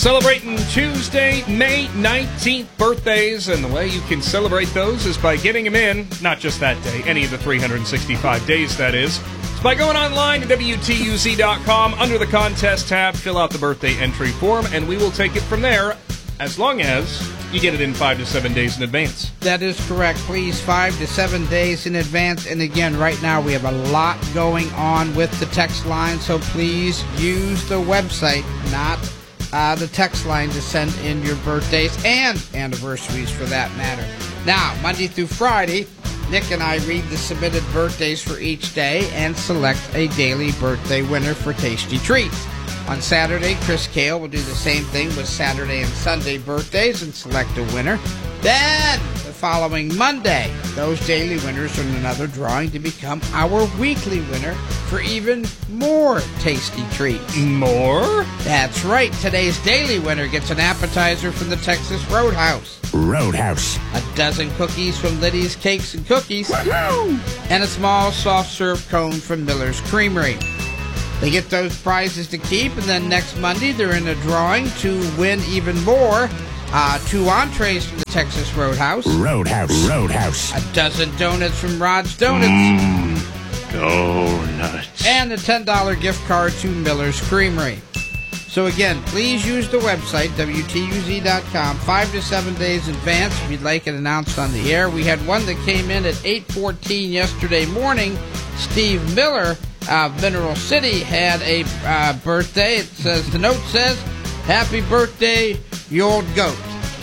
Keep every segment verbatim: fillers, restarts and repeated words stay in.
Celebrating Tuesday, May nineteenth birthdays, and the way you can celebrate those is by getting them in, not just that day, any of the three hundred sixty-five days, that is. It's by going online to W T U Z dot com, under the contest tab, fill out the birthday entry form, and we will take it from there, as long as you get it in five to seven days in advance. That is correct. Please, five to seven days in advance. And again, right now we have a lot going on with the text line, so please use the website, not uh, the text line, to send in your birthdays and anniversaries for that matter. Now, Monday through Friday, Nick and I read the submitted birthdays for each day and select a daily birthday winner for Tasty Treats. On Saturday, Chris Kale will do the same thing with Saturday and Sunday birthdays and select a winner. Then, the following Monday, those daily winners are in another drawing to become our weekly winner for even more tasty treats. More? That's right. Today's daily winner gets an appetizer from the Texas Roadhouse. Roadhouse. A dozen cookies from Liddy's Cakes and Cookies. Woo-hoo! And a small soft serve cone from Miller's Creamery. They get those prizes to keep, and then next Monday they're in a drawing to win even more. Uh, two entrees from the Texas Roadhouse. Roadhouse. Roadhouse. A dozen donuts from Rod's Donuts. Mmm. Donuts. And a ten dollar gift card to Miller's Creamery. So again, please use the website, W T U Z dot com, five to seven days in advance if you'd like it announced on the air. We had one that came in at eight fourteen yesterday morning. Steve Miller of Mineral City had a uh, birthday. It says, the note says, happy birthday, you old goat.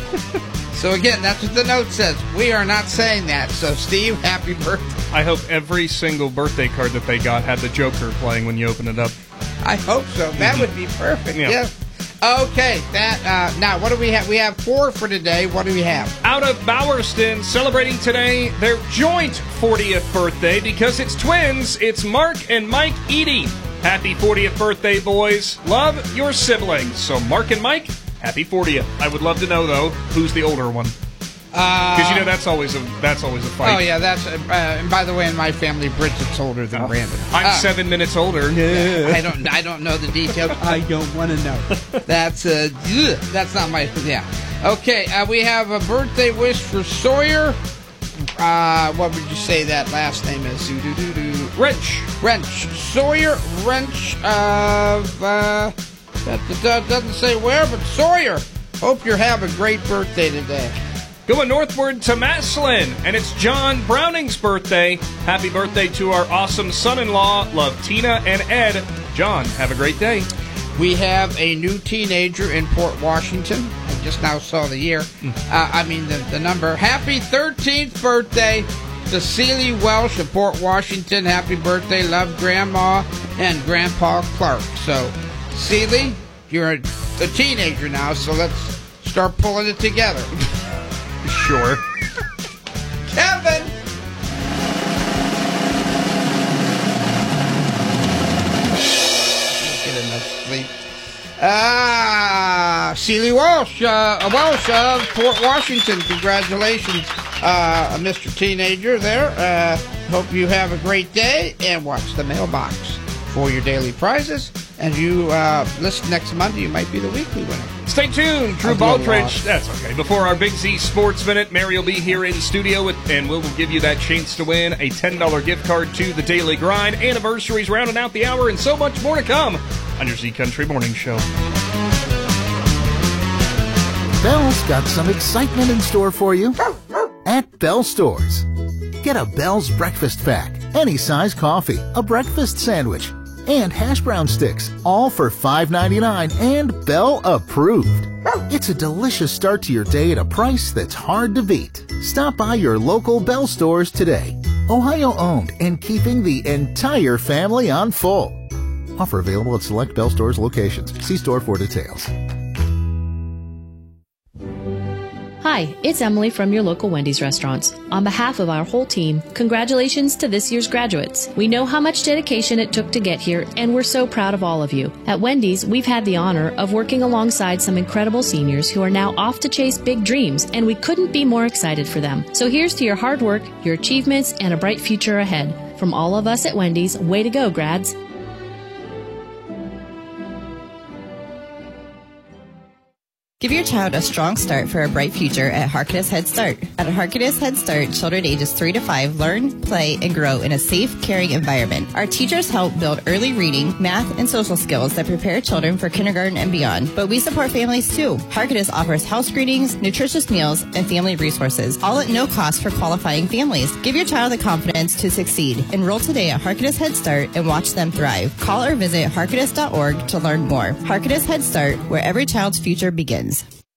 So again, that's what the note says. We are not saying that. So Steve, happy birthday. I hope every single birthday card that they got had the Joker playing when you open it up. I hope so. That would be perfect. Yeah. Yes. Okay. That uh, now, what do we have? We have four for today. What do we have? Out of Bowerston, celebrating today their joint fortieth birthday because it's twins. It's Mark and Mike Eady. Happy fortieth birthday, boys. Love your siblings. So Mark and Mike, happy fortieth. I would love to know though who's the older one. Because you know that's always a that's always a fight. Oh yeah, that's uh, and by the way, in my family, Bridget's older than oh. Brandon. I'm uh, seven minutes older. I don't I don't know the details. I don't want to know. That's uh, ugh, that's not my yeah. Okay, uh, we have a birthday wish for Sawyer. Uh, what would you say that last name is? Doo-doo-doo-doo. Wrench. Wrench. Sawyer Wrench of uh, that, that doesn't say where, but Sawyer. Hope you have a great birthday today. Going northward to Massillon, and it's John Browning's birthday. Happy birthday to our awesome son-in-law. Love Tina and Ed. John, have a great day. We have a new teenager in Port Washington. I just now saw the year. Uh, I mean the, the number. Happy thirteenth birthday to Celie Welsh of Port Washington. Happy birthday. Love Grandma and Grandpa Clark. So, Celie, you're a, a teenager now, so let's start pulling it together. Sure. Kevin! Get enough sleep. Ah, Celie Walsh, uh, Welsh of Port Washington. Congratulations, uh, Mister Teenager there. Uh, hope you have a great day, and watch the mailbox for your daily prizes. And you uh, listen next Monday, you might be the weekly winner. Stay tuned, Drew Baldridge. That's okay. Before our Big Z Sports Minute, Mary will be here in studio, with, and we'll give you that chance to win a ten dollar gift card to the Daily Grind, anniversaries rounding out the hour, and so much more to come on your Z Country Morning Show. Bell's got some excitement in store for you at Bell Stores. Get a Bell's breakfast pack, any size coffee, a breakfast sandwich, and hash brown sticks, all for five ninety-nine and Bell approved. It's a delicious start to your day at a price that's hard to beat. Stop by your local Bell Stores today. Ohio owned and keeping the entire family on full. Offer available at select Bell Stores locations. See store for details. Hi, it's Emily from your local Wendy's restaurants. On behalf of our whole team, congratulations to this year's graduates. We know how much dedication it took to get here, and we're so proud of all of you. At Wendy's, we've had the honor of working alongside some incredible seniors who are now off to chase big dreams, and we couldn't be more excited for them. So here's to your hard work, your achievements, and a bright future ahead. From all of us at Wendy's, way to go, grads. Give your child a strong start for a bright future at Harkness Head Start. At Harkness Head Start, children ages three to five learn, play, and grow in a safe, caring environment. Our teachers help build early reading, math, and social skills that prepare children for kindergarten and beyond. But we support families too. Harkness offers house screenings, nutritious meals, and family resources, all at no cost for qualifying families. Give your child the confidence to succeed. Enroll today at Harkness Head Start and watch them thrive. Call or visit harkness dot org to learn more. Harkness Head Start, where every child's future begins.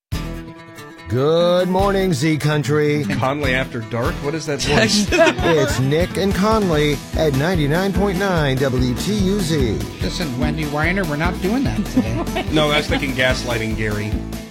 Good morning, Z Country. Conley After Dark? What is that voice? It's Nick and Conley at ninety-nine point nine W T U Z. Listen, Wendy Weiner, we're not doing that today. No, I was thinking Gaslighting Gary.